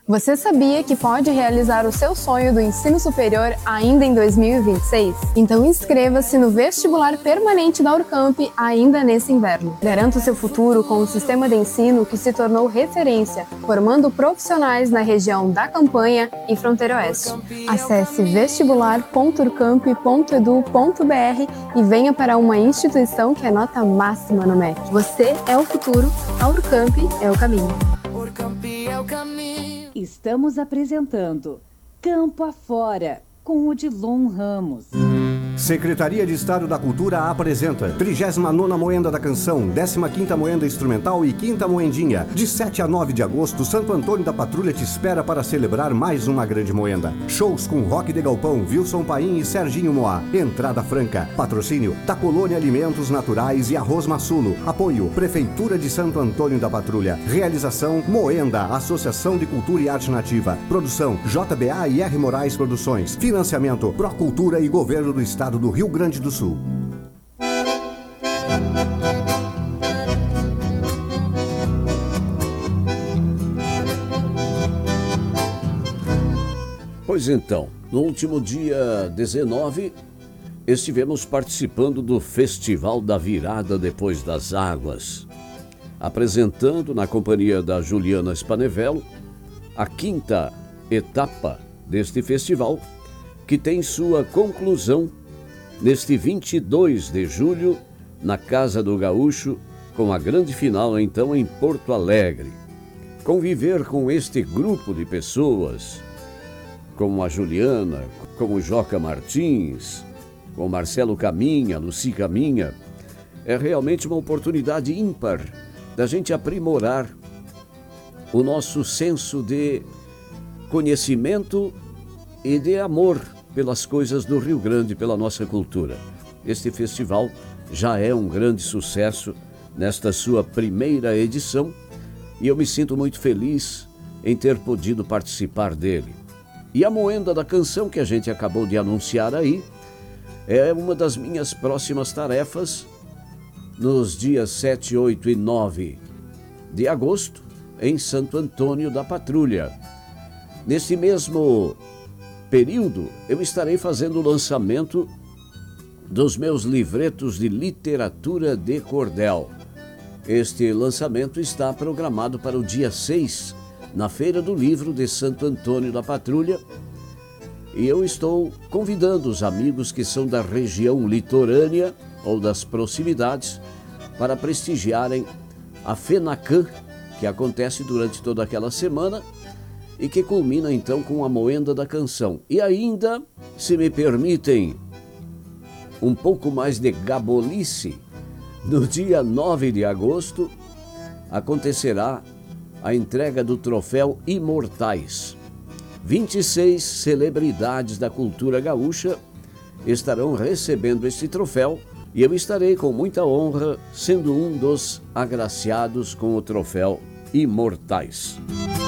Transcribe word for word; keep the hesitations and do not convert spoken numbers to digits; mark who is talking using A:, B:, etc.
A: Você sabia que pode realizar o seu sonho do ensino superior ainda em dois mil e vinte e seis? Então inscreva-se no vestibular permanente da Urcamp ainda nesse inverno. Garanta o seu futuro com um sistema de ensino que se tornou referência, formando profissionais na região da Campanha e Fronteira Oeste. Acesse vestibular ponto urcamp ponto edu ponto br e venha para uma instituição que é nota máxima no M E C. Você é o futuro, a Urcamp é o caminho.
B: Urcamp é o caminho.
C: Estamos apresentando Campo Afora, com Odilon Ramos.
D: Secretaria de Estado da Cultura apresenta trigésima nona Moenda da Canção, décima quinta Moenda Instrumental e quinta Moendinha. De sete a nove de agosto, Santo Antônio da Patrulha te espera para celebrar mais uma grande moenda. Shows com Rock de Galpão, Wilson Paim e Serginho Moá. Entrada franca. Patrocínio da Colônia Alimentos Naturais e Arroz Massulo. Apoio Prefeitura de Santo Antônio da Patrulha. Realização Moenda, Associação de Cultura e Arte Nativa. Produção J B A e R Moraes Produções. Financiamento Procultura e Governo do Estado do Rio Grande do Sul.
E: Pois então, no último dia dezenove, estivemos participando do Festival da Virada Depois das Águas, apresentando na companhia da Juliana Spanevello a quinta etapa deste festival, que tem sua conclusão neste vinte e dois de julho, na Casa do Gaúcho, com a grande final então em Porto Alegre. Conviver com este grupo de pessoas, como a Juliana, com o Joca Martins, com o Marcelo Caminha, Luci Caminha, é realmente uma oportunidade ímpar da gente aprimorar o nosso senso de conhecimento e de amor pelas coisas do Rio Grande, pela nossa cultura. Este festival já é um grande sucesso nesta sua primeira edição e eu me sinto muito feliz em ter podido participar dele. E a Moenda da Canção, que a gente acabou de anunciar aí, é uma das minhas próximas tarefas nos dias sete, oito e nove de agosto, em Santo Antônio da Patrulha. Neste mesmo período, eu estarei fazendo o lançamento dos meus livretos de literatura de cordel. Este lançamento está programado para o dia seis, na Feira do Livro de Santo Antônio da Patrulha, e eu estou convidando os amigos que são da região litorânea ou das proximidades para prestigiarem a FENACAN, que acontece durante toda aquela semana, e que culmina então com a Moenda da Canção. E ainda, se me permitem, um pouco mais de gabolice, no dia nove de agosto acontecerá a entrega do troféu Imortais. vinte e seis celebridades da cultura gaúcha estarão recebendo este troféu e eu estarei com muita honra sendo um dos agraciados com o troféu Imortais.